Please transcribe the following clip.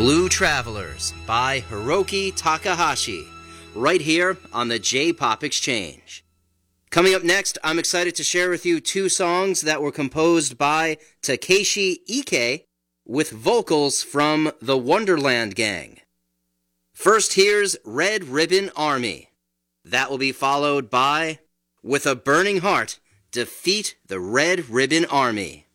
Blue Travelers by Hiroki Takahashi, right here on the J-Pop Exchange. Coming up next, I'm excited to share with you two songs that were composed by Takeshi Ike with vocals from the Wonderland Gang. First, here's Red Ribbon Army. That will be followed by With a Burning Heart, Defeat the Red Ribbon Army.